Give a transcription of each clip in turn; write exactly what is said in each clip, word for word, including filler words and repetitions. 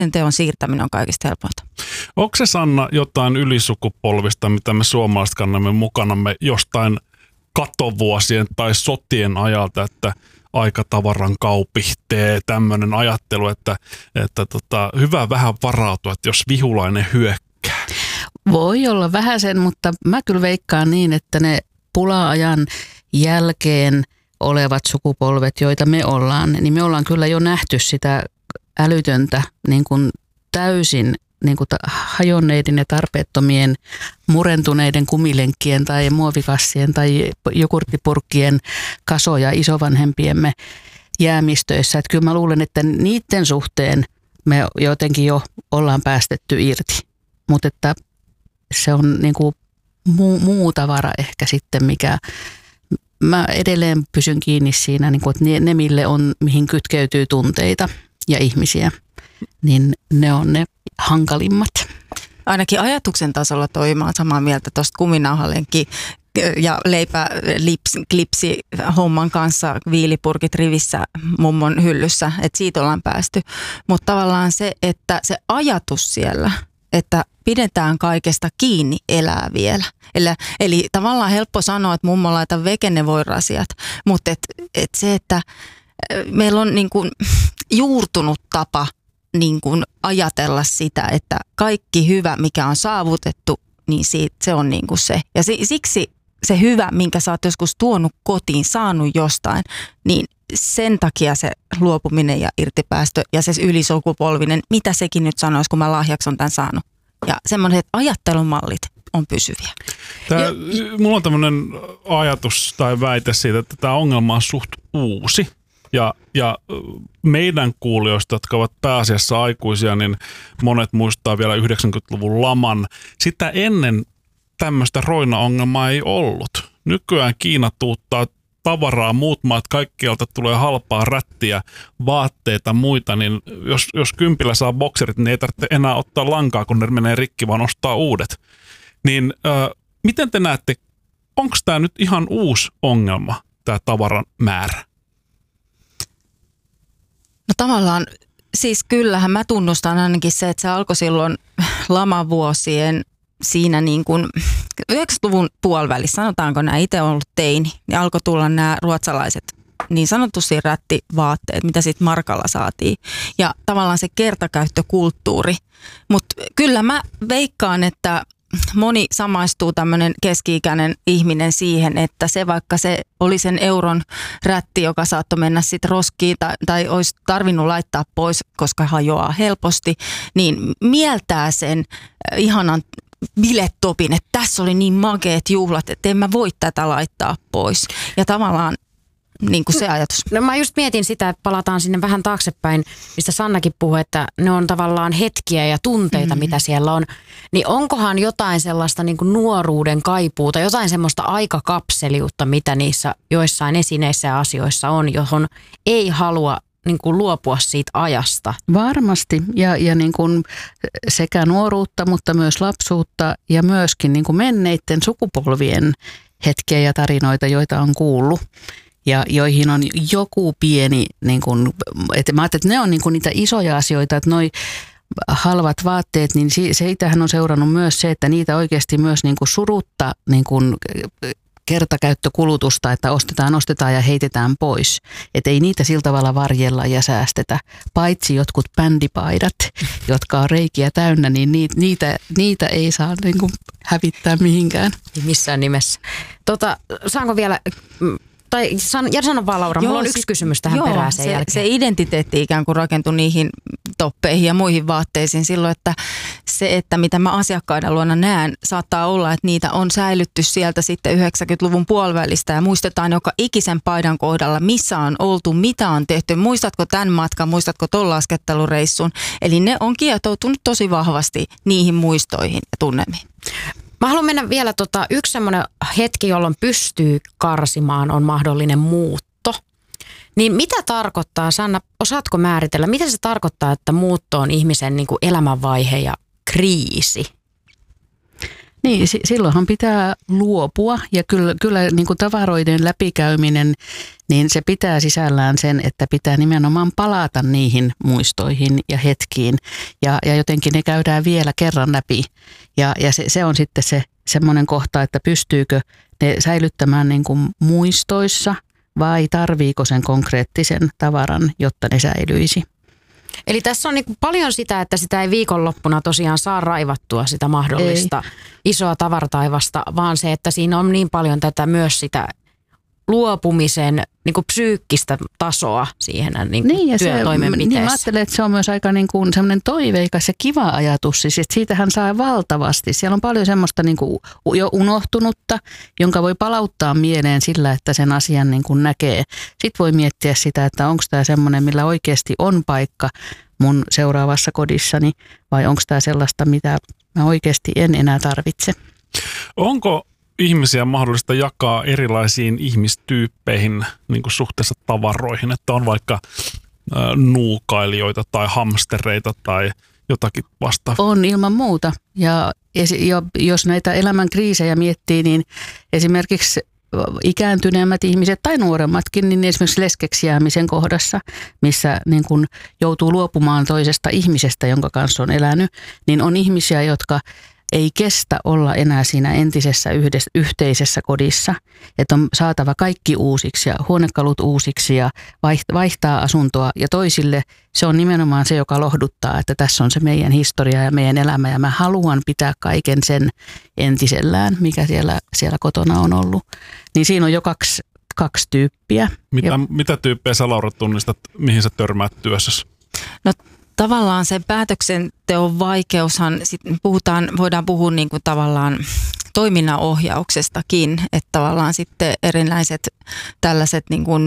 teon siirtäminen on kaikista helpointa. Onko se, Sanna, jotain ylisukupolvista, mitä me suomalaiset kannamme mukanamme jostain katovuosien tai sotien ajalta, että aikatavaran kaupihtee, tämmöinen ajattelu, että, että tota, hyvä vähän varautua, että jos vihulainen hyökkää. Voi olla vähän sen, mutta mä kyllä veikkaan niin, että ne pula-ajan jälkeen olevat sukupolvet, joita me ollaan, niin me ollaan kyllä jo nähty sitä älytöntä niin kuin täysin niin kuin hajonneiden ja tarpeettomien murentuneiden kumilenkkien tai muovikassien tai jogurttipurkkien kasoja isovanhempiemme jäämistöissä. Että kyllä mä luulen, että niiden suhteen me jotenkin jo ollaan päästetty irti, mutta että se on niin kuin muu, muu tavara ehkä sitten, mikä mä edelleen pysyn kiinni siinä, niin kuin, että ne, ne mille on, mihin kytkeytyy tunteita ja ihmisiä, niin ne on ne hankalimmat. Ainakin ajatuksen tasolla toimimaan samaa mieltä tuosta kuminauhalenki ja leipäklipsi homman kanssa, viilipurkit rivissä mummon hyllyssä, että siitä ollaan päästy. Mutta tavallaan se, että se ajatus siellä, että pidetään kaikesta kiinni, elää vielä. Eli, eli tavallaan helppo sanoa, että mummo laita veke ne voirasiat, mutta et, et se, että meillä on niin kuin juurtunut tapa niin kuin ajatella sitä, että kaikki hyvä, mikä on saavutettu, niin siitä, se on niin kuin se. Ja siksi se hyvä, minkä sä oot joskus tuonut kotiin, saanut jostain, niin sen takia se luopuminen ja irtipäästö ja se ylisukupolvinen, mitä sekin nyt sanoisi, kun mä lahjaksi on tämän saanut. Ja semmoiset ajattelumallit on pysyviä. Tää, mulla on tämmöinen ajatus tai väite siitä, että tämä ongelma on suht uusi. Ja, ja meidän kuulijoista, jotka ovat pääasiassa aikuisia, niin monet muistaa vielä yhdeksänkymmentäluvun laman. Sitä ennen tämmöistä roina-ongelmaa ei ollut. Nykyään Kiina tuuttaa tavaraa, muut maat kaikkialta tulee halpaa rättiä, vaatteita, muita, niin jos, jos kympillä saa bokserit, niin ei tarvitse enää ottaa lankaa, kun ne menee rikki, vaan ostaa uudet. Niin äh, miten te näette, onko tämä nyt ihan uusi ongelma, tämä tavaran määrä? No tavallaan, siis kyllähän mä tunnustan ainakin se, että se alkoi silloin lamavuosien siinä niin kuin yhdeksänkymmentäluvun puolivälissä, sanotaanko nämä, itse ollut teini, niin alkoi tulla nämä ruotsalaiset niin sanotusti rättivaatteet, mitä sitten markalla saatiin. Ja tavallaan se kertakäyttökulttuuri. Mutta kyllä mä veikkaan, että moni samaistuu tämmöinen keski-ikäinen ihminen siihen, että se vaikka se oli sen euron rätti, joka saattoi mennä sitten roskiin tai, tai olisi tarvinnut laittaa pois, koska hajoaa helposti, niin mieltää sen ihanan bilettopin, että tässä oli niin makeat juhlat, että en mä voi tätä laittaa pois. Ja tavallaan niin kuin se ajatus. No mä just mietin sitä, että palataan sinne vähän taaksepäin, mistä Sannakin puhui, että ne on tavallaan hetkiä ja tunteita, mm-hmm. mitä siellä on. Niin onkohan jotain sellaista niin kuin nuoruuden kaipuuta, jotain semmoista aikakapseliutta, mitä niissä joissain esineissä ja asioissa on, johon ei halua niin kuin luopua siitä ajasta? Varmasti. Ja, ja niin kuin sekä nuoruutta, mutta myös lapsuutta ja myöskin niin kuin menneiden sukupolvien hetkiä ja tarinoita, joita on kuullut. Ja joihin on joku pieni, niin kuin, että mä ajattelin, että ne on niin kuin niitä isoja asioita, että noi halvat vaatteet, niin siitähän on seurannut myös se, että niitä oikeasti myös niin kuin surutta niin kuin kertakäyttökulutusta, että ostetaan, ostetaan ja heitetään pois. Että ei niitä sillä tavalla varjella ja säästetä, paitsi jotkut bändipaidat, jotka on reikiä täynnä, niin niitä, niitä ei saa niin kuin hävittää mihinkään. Ei missään nimessä. Tota, saanko vielä... Tai san, ja sano vaan, Laura, joo, mulla on yksi sit, kysymys tähän joo, perään sen se, jälkeen. Se identiteetti ikään kuin rakentui niihin toppeihin ja muihin vaatteisiin silloin, että se, että mitä mä asiakkaiden luona näen, saattaa olla, että niitä on säilytty sieltä sitten yhdeksänkymmentäluvun puolivälistä ja muistetaan joka ikisen paidan kohdalla, missä on oltu, mitä on tehty, muistatko tämän matkan, muistatko ton laskettelureissun. Eli ne on kietoutunut tosi vahvasti niihin muistoihin ja tunnelmiin. Mä haluan mennä vielä, tota, yksi semmoinen hetki, jolloin pystyy karsimaan, on mahdollinen muutto. Niin mitä tarkoittaa, Sanna, osaatko määritellä, mitä se tarkoittaa, että muutto on ihmisen niin kuin elämänvaihe ja kriisi? Niin, s- silloinhan pitää luopua ja kyllä, kyllä niin kuin tavaroiden läpikäyminen, niin se pitää sisällään sen, että pitää nimenomaan palata niihin muistoihin ja hetkiin ja, ja jotenkin ne käydään vielä kerran läpi ja, ja se, se on sitten se semmoinen kohta, että pystyykö ne säilyttämään niin kuin muistoissa vai tarviiko sen konkreettisen tavaran, jotta ne säilyisi. Eli tässä on niinku paljon sitä, että sitä ei viikonloppuna tosiaan saa raivattua sitä mahdollista ei. isoa tavarataivasta, vaan se, että siinä on niin paljon tätä myös sitä luopumisen niinku psyykkistä tasoa siihen niinku niin, ja työtoimenpiteessä. Niin, mä ajattelen, että se on myös aika niin kuin semmoinen toiveikas ja kiva ajatus, siis että siitähän saa valtavasti. Siellä on paljon semmoista niin kuin jo unohtunutta, jonka voi palauttaa mieleen sillä, että sen asian niin kuin näkee. Sitten voi miettiä sitä, että onko tämä semmoinen, millä oikeasti on paikka mun seuraavassa kodissani, vai onko tämä sellaista, mitä mä oikeasti en enää tarvitse. Onko ihmisiä mahdollista jakaa erilaisiin ihmistyyppeihin niin kuin suhteessa tavaroihin, että on vaikka ä, nuukailijoita tai hamstereita tai jotakin vastaavaa? On ilman muuta. Ja, ja jos näitä elämän kriisejä miettii, niin esimerkiksi ikääntyneemmät ihmiset tai nuoremmatkin, niin esimerkiksi leskeksi jäämisen kohdassa, missä niin kun joutuu luopumaan toisesta ihmisestä, jonka kanssa on elänyt, niin on ihmisiä, jotka ei kestä olla enää siinä entisessä yhdessä, yhteisessä kodissa, että on saatava kaikki uusiksi ja huonekalut uusiksi ja vaihtaa asuntoa. Ja toisille se on nimenomaan se, joka lohduttaa, että tässä on se meidän historia ja meidän elämä ja mä haluan pitää kaiken sen entisellään, mikä siellä, siellä kotona on ollut. Niin siinä on jo kaksi, kaksi tyyppiä. Mitä, ja, mitä tyyppejä sä, Laura, tunnistat, mihin sä törmäät työssäsi? No tavallaan se päätöksenteon vaikeushan, sit puhutaan, voidaan puhua niin kuin tavallaan toiminnanohjauksestakin, että tavallaan sitten erinäiset tällaiset niin kuin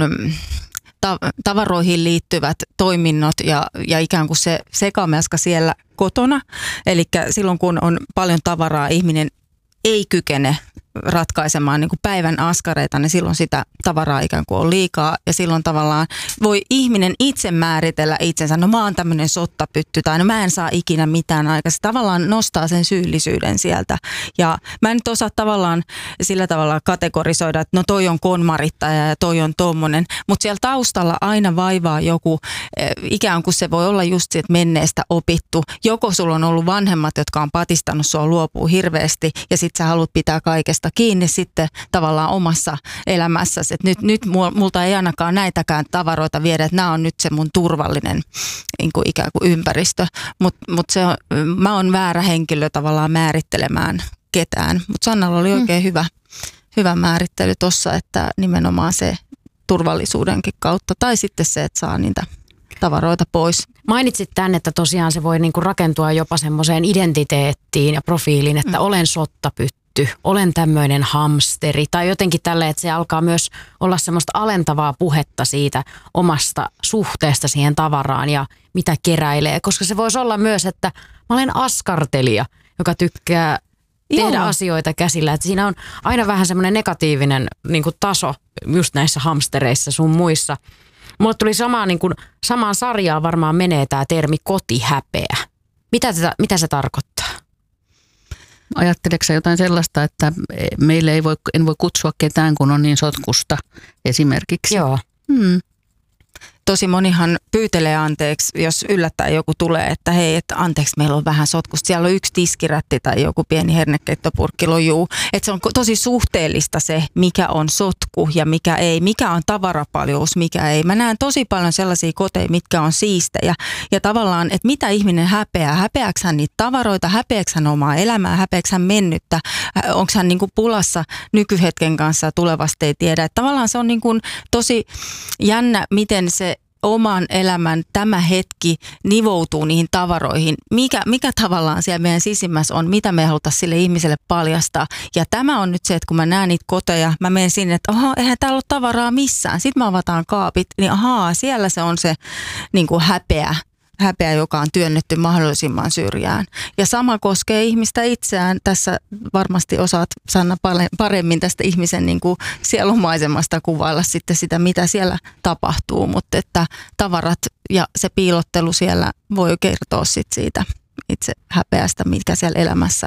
tavaroihin liittyvät toiminnot ja, ja ikään kuin se sekamelska siellä kotona. Eli silloin kun on paljon tavaraa, ihminen ei kykene ratkaisemaan niin kuin päivän askareita, niin silloin sitä tavaraa ikään kuin on liikaa ja silloin tavallaan voi ihminen itse määritellä itsensä, no mä oon tämmöinen sottapytty tai no mä en saa ikinä mitään aikaa. Se tavallaan nostaa sen syyllisyyden sieltä ja mä en nyt osaa tavallaan sillä tavalla kategorisoida, että no toi on konmarittaja ja toi on tommonen, mutta siellä taustalla aina vaivaa joku, ikään kuin se voi olla just siitä menneestä opittu. Joko sulla on ollut vanhemmat, jotka on patistanut sua luopuu hirveästi ja sit sä haluat pitää kaikesta kiinni sitten tavallaan omassa elämässäsi. Että nyt, nyt multa ei ainakaan näitäkään tavaroita viedä, että nämä on nyt se mun turvallinen niin kuin ikään kuin ympäristö. Mutta mut se on, mä oon väärä henkilö tavallaan määrittelemään ketään. Mutta Sannalla oli oikein hmm. hyvä, hyvä määrittely tuossa, että nimenomaan se turvallisuudenkin kautta tai sitten se, että saa niitä tavaroita pois. Mainitsit tämän, että tosiaan se voi niinku rakentua jopa semmoiseen identiteettiin ja profiiliin, että mm. olen sottapytty, olen tämmöinen hamsteri tai jotenkin tälleen, että se alkaa myös olla semmoista alentavaa puhetta siitä omasta suhteesta siihen tavaraan ja mitä keräilee, koska se voisi olla myös, että mä olen askartelija, joka tykkää tehdä Joo. asioita käsillä, että siinä on aina vähän semmoinen negatiivinen niinku taso just näissä hamstereissa sun muissa. Mulle tuli samaan, niin kuin, samaan sarjaan varmaan menee tämä termi kotihäpeä. Mitä, tätä, mitä se tarkoittaa? Ajatteleksä jotain sellaista, että meille ei voi, en voi kutsua ketään, kun on niin sotkusta esimerkiksi? Joo. Hmm. Tosi monihan pyytelee anteeksi, jos yllättäen joku tulee, että hei, että anteeksi, meillä on vähän sotkusta. Siellä on yksi tiskirätti tai joku pieni hernekeittopurkki lojuu. Että se on tosi suhteellista se, mikä on sotku ja mikä ei, mikä on tavarapaljous, mikä ei. Mä näen tosi paljon sellaisia koteja, mitkä on siistejä. Ja tavallaan, että mitä ihminen häpeää. Häpeääkö hän niitä tavaroita, häpeääkö hän omaa elämää, häpeääkö hän mennyttä, onko hän niin kuin pulassa nykyhetken kanssa, tulevasta ei tiedä. Että tavallaan se on niin kuin tosi jännä, miten se oman elämän tämä hetki nivoutuu niihin tavaroihin. Mikä, mikä tavallaan siellä meidän sisimmässä on, mitä me halutaan sille ihmiselle paljastaa. Ja tämä on nyt se, että kun mä näen niitä koteja, mä menen sinne, että ahaa, eihän täällä ole tavaraa missään. Sitten mä avataan kaapit, niin ahaa, siellä se on se niin kuin häpeä. häpeä, joka on työnnetty mahdollisimman syrjään. Ja sama koskee ihmistä itseään. Tässä varmasti osaat, Sanna, paremmin tästä ihmisen niin kuin sielumaisemasta kuvailla sitten sitä, mitä siellä tapahtuu. Mutta että tavarat ja se piilottelu siellä voi kertoa sit siitä itse häpeästä, mitkä siellä elämässä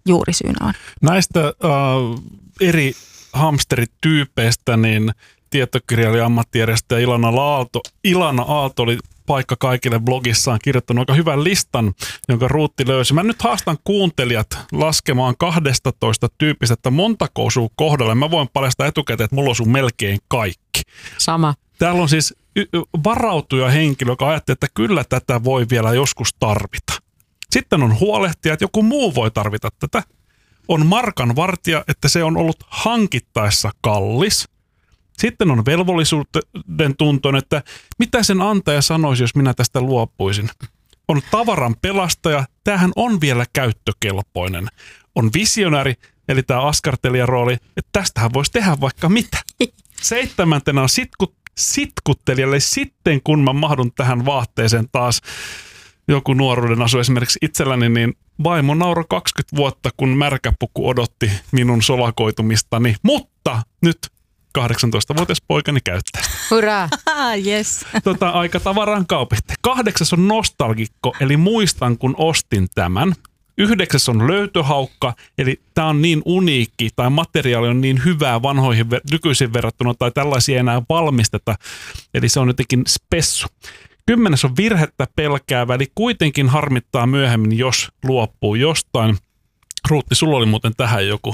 juurisyynä on. Näistä äh, eri hamsterityypeistä niin tietokirjailija ammattijärjestäjä Ilana Aalto, Ilana Aalto oli Paikka kaikille blogissaan kirjoittanut aika hyvän listan, jonka Ruutti löysi. Mä nyt haastan kuuntelijat laskemaan kaksitoista tyyppistä, että montako osuu kohdalle. Mä voin paljastaa etukäteen, että mulla osuu melkein kaikki. Sama. Täällä on siis varautuja henkilö, joka ajattelee, että kyllä tätä voi vielä joskus tarvita. Sitten on huolehtija, että joku muu voi tarvita tätä. On markan vartija, että se on ollut hankittaessa kallis. Sitten on velvollisuuden tuntoon, että mitä sen antaja sanoisi, jos minä tästä luopuisin. On tavaran pelastaja, tämähän on vielä käyttökelpoinen. On visionääri, eli tämä askartelijarooli, että tästähän voisi tehdä vaikka mitä. Seitsemäntenä on sitku, sitkuttelijalle sitten, kun mä mahdun tähän vaatteeseen taas joku nuoruuden asu esimerkiksi itselläni, niin vaimo nauroi kaksikymmentä vuotta, kun märkäpuku odotti minun solakoitumistani, mutta nyt kahdeksantoistavuotias poikani käyttää. Hurraa! yes. Tota, aika tavaraan kaupitte. Kahdeksas on nostalgikko, eli muistan kun ostin tämän. Yhdeksäs on löytöhaukka, eli tämä on niin uniikki tai materiaali on niin hyvää vanhoihin nykyisin verrattuna tai tällaisia ei enää valmisteta. Eli se on jotenkin spessu. Kymmenes on virhettä pelkäävä, eli kuitenkin harmittaa myöhemmin, jos luopuu jostain. Ruutti, sulla oli muuten tähän joku.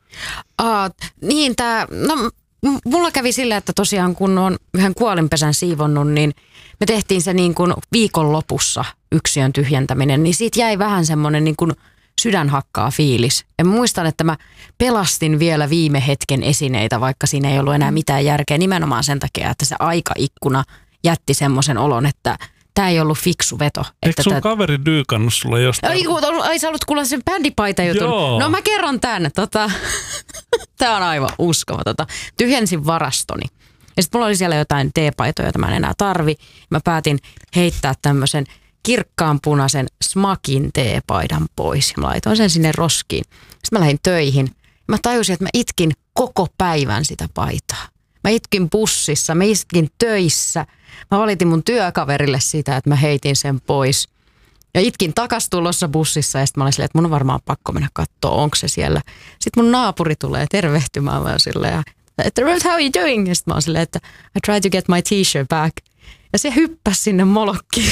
Aa, niin, tää, no mulla kävi sillä, että tosiaan kun on yhden kuolinpesän siivonnut, niin me tehtiin se niin kuin viikonlopussa yksiön tyhjentäminen, niin siitä jäi vähän semmoinen niin kuin sydänhakkaa fiilis. Ja muistan, että mä pelastin vielä viime hetken esineitä, vaikka siinä ei ollut enää mitään järkeä, nimenomaan sen takia, että se aikaikkuna jätti semmoisen olon, että tämä ei ollut fiksu veto. Eikö että sun tää... kaveri dyykannut sulle jostain? Ai, ai sä haluat kuulla sen bändipaita jutun. Joo. No mä kerron tän. Tota, tää on aivan uskomatonta. Tyhjensin varastoni. Ja sit mulla oli siellä jotain teepaitoja, joita mä en enää tarvi. Mä päätin heittää tämmöisen kirkkaanpunaisen Smakin teepaidan pois. Mä laitoin sen sinne roskiin. Sitten mä lähdin töihin. Mä tajusin, että mä itkin koko päivän sitä paitaa. Mä itkin bussissa, mä itkin töissä. Mä valitin mun työkaverille sitä, että mä heitin sen pois. Ja itkin takas tulossa bussissa ja sitten mä olin silleen, että mun on varmaan pakko mennä katsoa, onko se siellä. Sitten mun naapuri tulee tervehtymään mä silleen, että how are you doing? Ja sitten mä oon silleen, että I try to get my t-shirt back. Ja se hyppäsi sinne molokkiin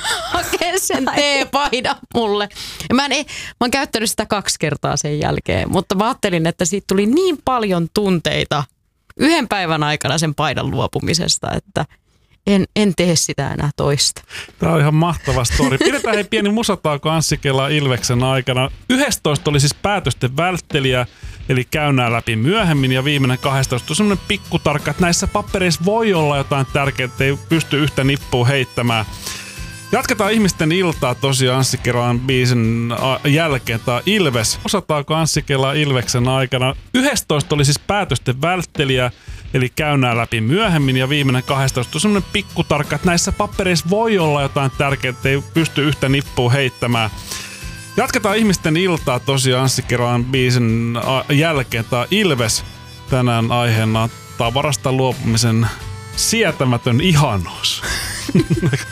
hakee sen teepaidan mulle. Ja mä, en, mä oon käyttänyt sitä kaksi kertaa sen jälkeen, mutta mä ajattelin, että siitä tuli niin paljon tunteita yhden päivän aikana sen paidan luopumisesta, että en, en tee sitä enää toista. Tämä on ihan mahtava story. Pidetään hei pieni musatauko Anssi Kela Ilveksen aikana. yksitoista oli siis päätösten välttelijä, eli käynään läpi myöhemmin, ja viimeinen kaksitoista on semmoinen pikkutarkka, että näissä papereissa voi olla jotain tärkeää, että ei pysty yhtä nippua heittämään. Jatketaan ihmisten iltaa tosiaan Anssi Kelan biisin jälkeen. Tämä Ilves. Osataanko Anssi Kela Ilveksen aikana? yksitoista oli siis päätösten välttelijä, eli käynään läpi myöhemmin, ja viimeinen kaksitoista on semmoinen pikkutarkka, että näissä papereissa voi olla jotain tärkeää, että ei pysty yhtä nippua heittämään. Jatketaan ihmisten iltaa tosiaan Anssi Kelan biisin jälkeen. Tämä Ilves. Tänään aiheena tavarasta luopumisen sietämätön ihanuus.